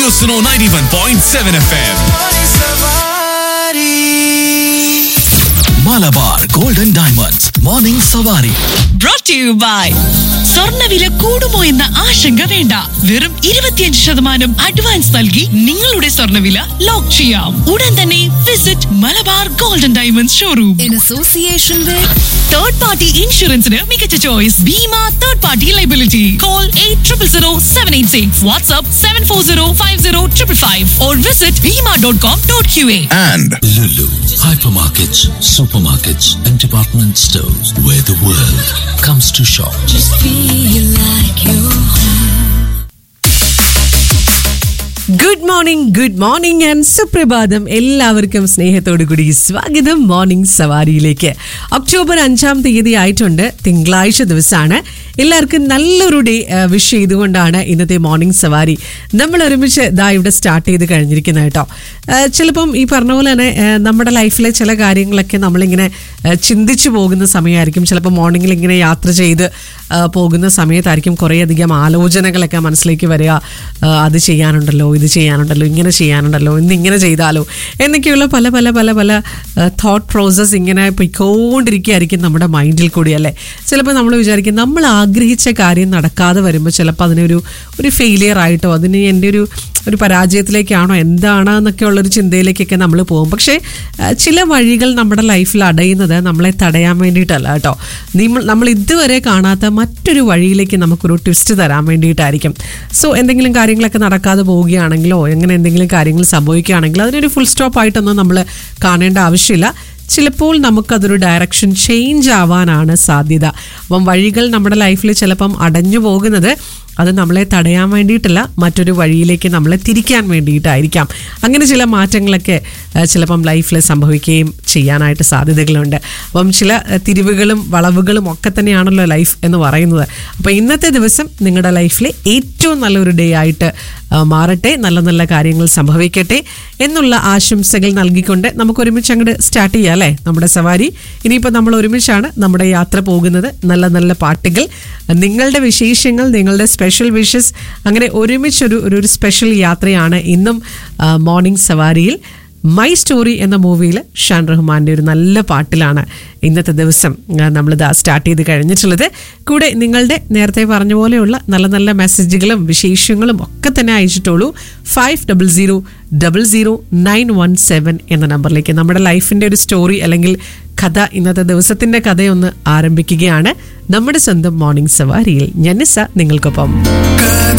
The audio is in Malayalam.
Radio Suno 91.7 FM. Malabar Golden Diamonds Morning Savari. Brought to you by സ്വർണ്ണവില കൂടുമോ എന്ന ആശങ്ക വേണ്ട. വെറും 25% അഡ്വാൻസ് നൽകി നിങ്ങളുടെ സ്വർണ്ണവില ലോക്ക് ചെയ്യാം. ഉടൻ തന്നെ visit Malabar golden diamonds showroom. In association with third party ഇൻഷുറൻസിന് മികച്ച choice Bima third party liability. Call 800786. WhatsApp 74050555 or visit bima.com.qa. And Lulu, hypermarkets, supermarkets, and department stores where the world comes to shop. just feel like you're good morning and സുപ്രഭാതം. എല്ലാവർക്കും സ്നേഹത്തോടു കൂടി സ്വാഗതം മോർണിംഗ് സവാരിയിലേക്ക്. ഒക്ടോബർ 5 തീയതി ആയിട്ടുണ്ട്, തിങ്കളാഴ്ച ദിവസമാണ്. എല്ലാവർക്കും നല്ലൊരു ഡേ വിഷ് ചെയ്തുകൊണ്ടാണ് ഇന്നത്തെ മോർണിംഗ് സവാരി നമ്മൾ ഒരുമിച്ച് ഇവിടെ സ്റ്റാർട്ട് ചെയ്ത് കഴിഞ്ഞിരിക്കുന്നത് കേട്ടോ. ചിലപ്പം ഈ പറഞ്ഞ പോലെ തന്നെ നമ്മുടെ ലൈഫിലെ ചില കാര്യങ്ങളൊക്കെ നമ്മളിങ്ങനെ ചിന്തിച്ചു പോകുന്ന സമയമായിരിക്കും. ചിലപ്പോൾ മോർണിംഗിൽ ഇങ്ങനെ യാത്ര ചെയ്ത് പോകുന്ന സമയത്തായിരിക്കും കുറേയധികം ആലോചനകളൊക്കെ മനസ്സിലേക്ക് വരിക. അത് ചെയ്യാനുണ്ടല്ലോ, ഇത് ചെയ്യാനുണ്ടല്ലോ, ഇങ്ങനെ ചെയ്യാനുണ്ടല്ലോ, ഇന്നിങ്ങനെ ചെയ്താലോ എന്നൊക്കെയുള്ള പല പല പല പല തോട്ട് പ്രോസസ് ഇങ്ങനെ പോയിക്കൊണ്ടിരിക്കുകയായിരിക്കും നമ്മുടെ മൈൻഡിൽ കൂടി അല്ലേ. ചിലപ്പോൾ നമ്മൾ വിചാരിക്കും നമ്മൾ ആഗ്രഹിച്ച കാര്യം നടക്കാതെ വരുമ്പോൾ ചിലപ്പോൾ അതിനൊരു ഫെയിലിയർ ആയിട്ടോ അതിന് എൻ്റെ ഒരു പരാജയത്തിലേക്കാണോ എന്താണെന്നൊക്കെ ഉള്ളൊരു ചിന്തയിലേക്കൊക്കെ നമ്മൾ പോകും. പക്ഷേ ചില വഴികൾ നമ്മുടെ ലൈഫിൽ അടയുന്നത് നമ്മളെ തടയാൻ വേണ്ടിയിട്ടല്ല കേട്ടോ. നമ്മൾ ഇതുവരെ കാണാത്ത മറ്റൊരു വഴിയിലേക്ക് നമുക്കൊരു ട്വിസ്റ്റ് തരാൻ വേണ്ടിയിട്ടായിരിക്കും. സോ എന്തെങ്കിലും കാര്യങ്ങളൊക്കെ നടക്കാതെ പോവുകയാണെങ്കിലോ അങ്ങനെ എന്തെങ്കിലും കാര്യങ്ങൾ സംഭവിക്കുകയാണെങ്കിലോ അതിനൊരു ഫുൾ സ്റ്റോപ്പ് ആയിട്ടൊന്നും നമ്മൾ കാണേണ്ട ആവശ്യമില്ല. ചിലപ്പോൾ നമുക്കതൊരു ഡയറക്ഷൻ ചേഞ്ച് ആവാനാണ് സാധ്യത. അപ്പം വഴികൾ നമ്മുടെ ലൈഫിൽ ചിലപ്പം അടഞ്ഞു പോകുന്നത് അത് നമ്മളെ തടയാൻ വേണ്ടിയിട്ടല്ല, മറ്റൊരു വഴിയിലേക്ക് നമ്മളെ തിരിക്കാൻ വേണ്ടിയിട്ടായിരിക്കാം. അങ്ങനെ ചില മാറ്റങ്ങളൊക്കെ ചിലപ്പം ലൈഫിൽ സംഭവിക്കുകയും ചെയ്യാനായിട്ട് സാധ്യതകളുണ്ട്. അപ്പം ചില തിരിവുകളും വളവുകളും ഒക്കെ തന്നെയാണല്ലോ ലൈഫ് എന്ന് പറയുന്നത്. അപ്പോൾ ഇന്നത്തെ ദിവസം നിങ്ങളുടെ ലൈഫിലെ ഏറ്റവും നല്ലൊരു ഡേ ആയിട്ട് മാറട്ടെ, നല്ല നല്ല കാര്യങ്ങൾ സംഭവിക്കട്ടെ എന്നുള്ള ആശംസകൾ നൽകിക്കൊണ്ട് നമുക്ക് ഒരുമിച്ച് അങ്ങോട്ട് സ്റ്റാർട്ട് ചെയ്യാം അല്ലേ നമ്മുടെ സവാരി. ഇനിയിപ്പോൾ നമ്മൾ ഒരുമിച്ചാണ് നമ്മുടെ യാത്ര പോകുന്നത്. നല്ല നല്ല പാട്ടുകൾ, നിങ്ങളുടെ വിശേഷങ്ങൾ, നിങ്ങളുടെ സ്പെഷ്യൽ വിഷസ്, അങ്ങനെ ഒരുമിച്ചൊരു സ്പെഷ്യൽ യാത്രയാണ് ഇന്നും മോർണിംഗ് സവാരിയിൽ. മൈ സ്റ്റോറി എന്ന മൂവിയിൽ ഷാൻ റഹ്മാൻ്റെ ഒരു നല്ല പാട്ടിലാണ് ഇന്നത്തെ ദിവസം നമ്മളിത് സ്റ്റാർട്ട് ചെയ്ത് കഴിഞ്ഞിട്ടുള്ളത്. കൂടെ നിങ്ങളുടെ നേരത്തെ പറഞ്ഞ പോലെയുള്ള നല്ല നല്ല മെസ്സേജുകളും വിശേഷങ്ങളും ഒക്കെ തന്നെ അയച്ചിട്ടുള്ളൂ 50000917 എന്ന നമ്പറിലേക്ക്. നമ്മുടെ ലൈഫിൻ്റെ ഒരു സ്റ്റോറി അല്ലെങ്കിൽ കഥ, ഇന്നത്തെ ദിവസത്തിൻ്റെ കഥയൊന്ന് ആരംഭിക്കുകയാണ് നമ്മുടെ സ്വന്തം മോർണിംഗ് സവാരിയിൽ. ഞാൻ നിസ നിങ്ങൾക്കൊപ്പം.